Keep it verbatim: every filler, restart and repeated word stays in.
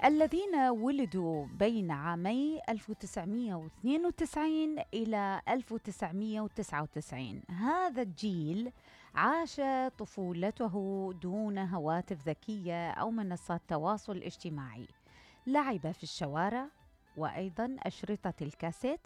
الذين ولدوا بين عامي ألف وتسعمئة واثنين وتسعين إلى ألف وتسعمئة وتسعة وتسعين. هذا الجيل عاش طفولته دون هواتف ذكية أو منصات تواصل اجتماعي. لعب في الشوارع، وأيضا أشرطة الكاسيت